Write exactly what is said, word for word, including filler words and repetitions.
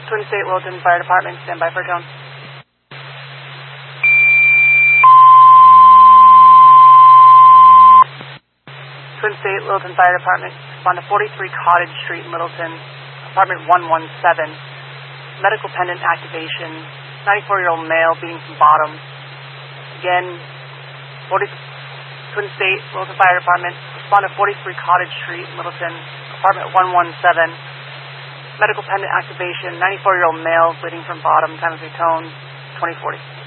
Twin State Littleton Fire Department, stand by for a tone. Twin State Littleton Fire Department, respond to forty-three Cottage Street in Littleton, apartment one one seven. Medical pendant activation, ninety-four-year-old male bleeding from bottom. Again, forty, Twin State Littleton Fire Department, respond to forty-three Cottage Street in Littleton, apartment one one seven. Medical pendant activation, ninety-four-year-old male bleeding from bottom, time of retone, twenty forty.